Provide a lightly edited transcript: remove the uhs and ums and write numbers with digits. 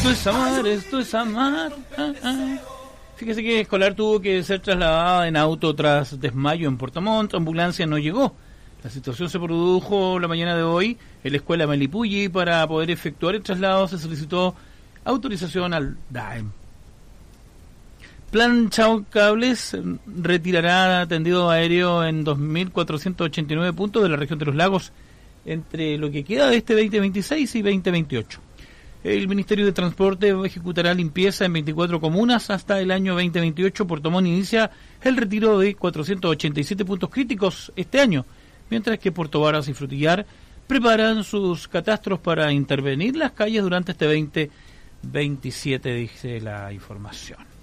Esto es amar. Fíjese que escolar tuvo que ser trasladada en auto tras desmayo en Puerto Montt. Ambulancia no llegó. La situación se produjo la mañana de hoy en la escuela Melipulli. Para poder efectuar el traslado se solicitó autorización al DAEM. Plan Chao Cables retirará tendido aéreo en 2.489 puntos de la región de los lagos entre lo que queda de este 2026 y 2028. El Ministerio de Transporte ejecutará limpieza en 24 comunas hasta el año 2028. Puerto Montt inicia el retiro de 487 puntos críticos este año, mientras que Puerto Varas y Frutillar preparan sus catastros para intervenir las calles durante este 2027, dice la información.